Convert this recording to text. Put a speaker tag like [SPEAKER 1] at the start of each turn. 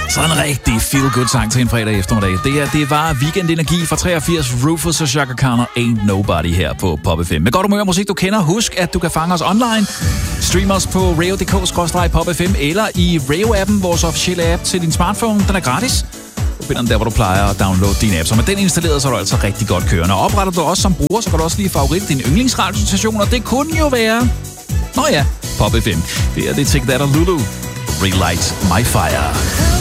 [SPEAKER 1] Så en rigtig feel-good-sang til en fredag eftermiddag. Det var Weekend Energi fra 83, Rufus og Chaka Khan, Ain't Nobody her på Pop FM. Med godt humør musik, du kender. Husk, at du kan fange os online. Stream os på radio.dk/popfm eller i Radio-appen, vores officielle app til din smartphone. Den er gratis. Du finder den der, hvor du plejer at downloade din app. Så med den installeret, så er du altså rigtig godt kørende. Og opretter du også som bruger, så kan du også lige favorit din yndlingsradiostation, og det kunne jo være... Nå ja, Pop FM. Det er Take That og Lulu. Relight My Fire.